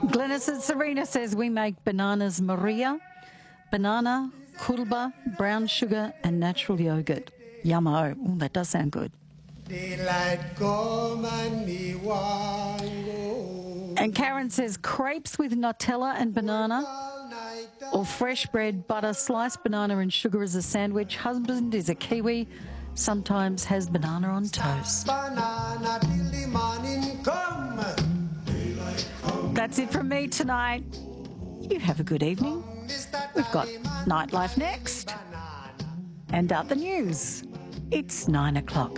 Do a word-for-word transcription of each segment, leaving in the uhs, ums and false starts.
Glennis and Serena says we make bananas Maria, banana, kulba, brown sugar and natural yogurt. Yummo. Ooh, that does sound good. And Karen says crepes with Nutella and banana or fresh bread, butter, sliced banana and sugar as a sandwich. Husband is a Kiwi, sometimes has banana on toast. That's it from me tonight. You have a good evening. We've got Nightlife next and other news. It's nine o'clock.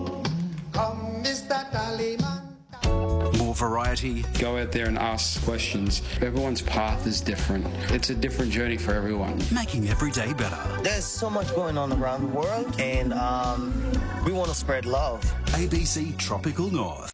More variety. Go out there and ask questions. Everyone's path is different. It's a different journey for everyone. Making every day better. There's so much going on around the world, and um, we want to spread love. A B C Tropical North.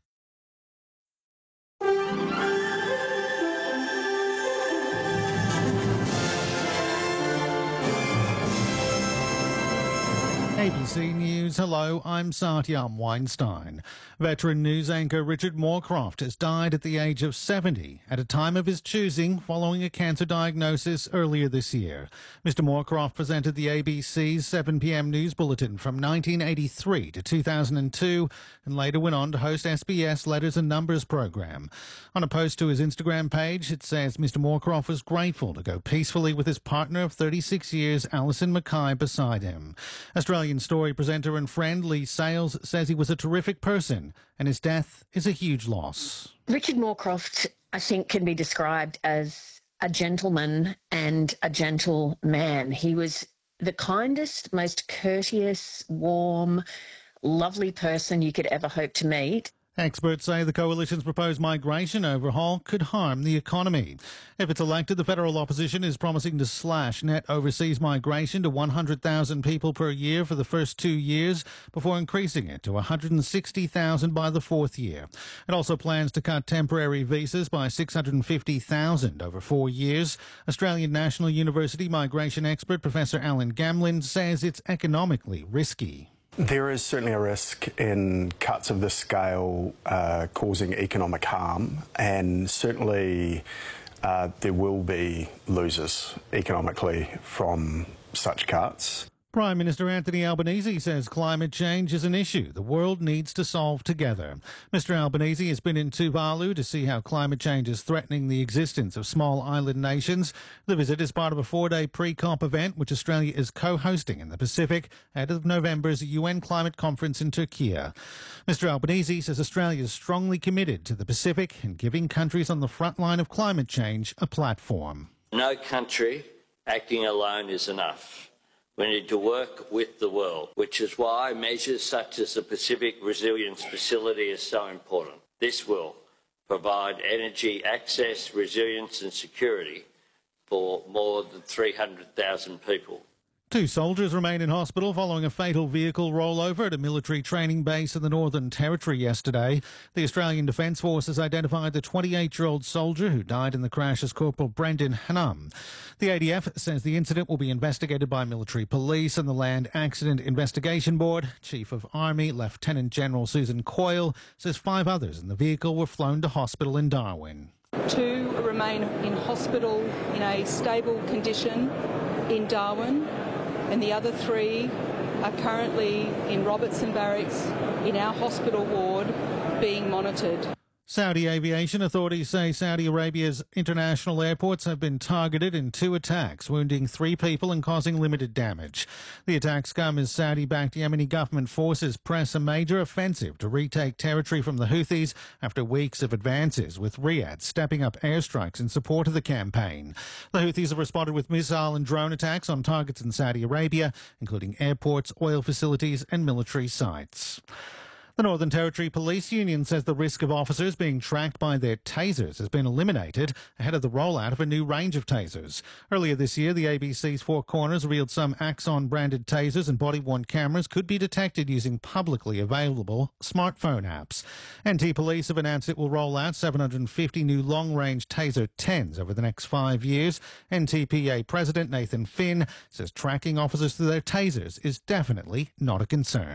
A B C News, hello, I'm Satyam Weinstein. Veteran news anchor Richard Moorcroft has died at the age of seventy, at a time of his choosing following a cancer diagnosis earlier this year. Mister Moorcroft presented the A B C's seven p m news bulletin from nineteen eighty-three to two thousand two and later went on to host S B S Letters and Numbers program. On a post to his Instagram page, it says Mister Moorcroft was grateful to go peacefully with his partner of thirty-six years, Alison Mackay, beside him. Australian Story presenter and friend Lee Sales says he was a terrific person and his death is a huge loss. Richard Moorcroft, I think, can be described as a gentleman and a gentle man. He was the kindest, most courteous, warm, lovely person you could ever hope to meet. Experts say the coalition's proposed migration overhaul could harm the economy. If it's elected, the federal opposition is promising to slash net overseas migration to one hundred thousand people per year for the first two years before increasing it to one hundred sixty thousand by the fourth year. It also plans to cut temporary visas by six hundred fifty thousand over four years. Australian National University migration expert Professor Alan Gamlin says it's economically risky. There is certainly a risk in cuts of this scale uh, causing economic harm, and certainly uh, there will be losers economically from such cuts. Prime Minister Anthony Albanese says climate change is an issue the world needs to solve together. Mister Albanese has been in Tuvalu to see how climate change is threatening the existence of small island nations. The visit is part of a four-day pre-COP event which Australia is co-hosting in the Pacific ahead of November's U N climate conference in Turkey. Mister Albanese says Australia is strongly committed to the Pacific and giving countries on the front line of climate change a platform. No country acting alone is enough. We need to work with the world, which is why measures such as the Pacific Resilience Facility is so important. This will provide energy access, resilience and security for more than three hundred thousand people. Two soldiers remain in hospital following a fatal vehicle rollover at a military training base in the Northern Territory yesterday. The Australian Defence Forces identified the twenty-eight-year-old soldier who died in the crash as Corporal Brendan Hanum. The A D F says the incident will be investigated by military police and the Land Accident Investigation Board. Chief of Army Lieutenant General Susan Coyle says five others in the vehicle were flown to hospital in Darwin. Two remain in hospital in a stable condition in Darwin, and the other three are currently in Robertson Barracks in our hospital ward being monitored. Saudi aviation authorities say Saudi Arabia's international airports have been targeted in two attacks, wounding three people and causing limited damage. The attacks come as Saudi-backed Yemeni government forces press a major offensive to retake territory from the Houthis after weeks of advances, with Riyadh stepping up airstrikes in support of the campaign. The Houthis have responded with missile and drone attacks on targets in Saudi Arabia, including airports, oil facilities and military sites. The Northern Territory Police Union says the risk of officers being tracked by their tasers has been eliminated ahead of the rollout of a new range of tasers. Earlier this year, the A B C's Four Corners revealed some Axon-branded tasers and body-worn cameras could be detected using publicly available smartphone apps. N T Police have announced it will roll out seven hundred fifty new long-range Taser tens over the next five years. N T P A President Nathan Finn says tracking officers through their tasers is definitely not a concern.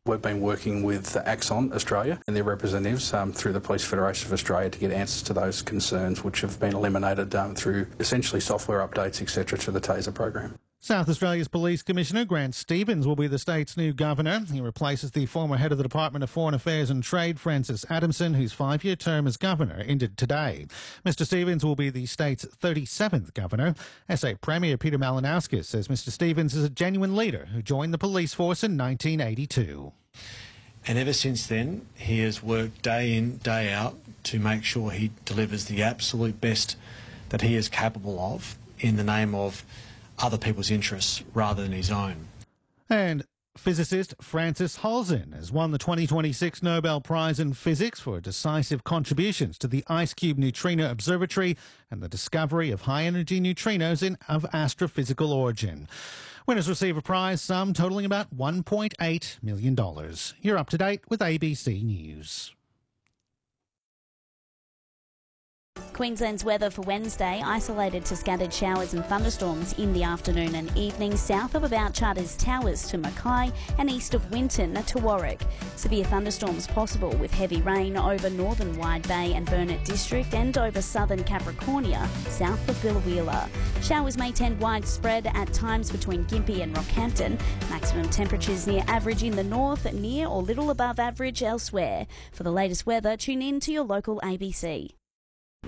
We've been working with Axon Australia and their representatives um, through the Police Federation of Australia to get answers to those concerns, which have been eliminated um, through essentially software updates, et cetera, to the TASER program. South Australia's Police Commissioner Grant Stevens will be the state's new governor. He replaces the former head of the Department of Foreign Affairs and Trade, Francis Adamson, whose five-year term as governor ended today. Mister Stevens will be the state's thirty-seventh governor. S A Premier Peter Malinauskas says Mister Stevens is a genuine leader who joined the police force in nineteen eighty-two. And ever since then, he has worked day in, day out to make sure he delivers the absolute best that he is capable of in the name of other people's interests rather than his own. And physicist Francis Halzen has won the twenty twenty-six Nobel Prize in Physics for decisive contributions to the IceCube Neutrino Observatory and the discovery of high-energy neutrinos in, of astrophysical origin. Winners receive a prize sum totalling about one point eight million dollars. You're up to date with A B C News. Queensland's weather for Wednesday, isolated to scattered showers and thunderstorms in the afternoon and evening, south of about Charters Towers to Mackay and east of Winton to Warwick. Severe thunderstorms possible with heavy rain over northern Wide Bay and Burnett District and over southern Capricornia, south of Biloela. Showers may tend widespread at times between Gympie and Rockhampton. Maximum temperatures near average in the north, near or little above average elsewhere. For the latest weather, tune in to your local A B C.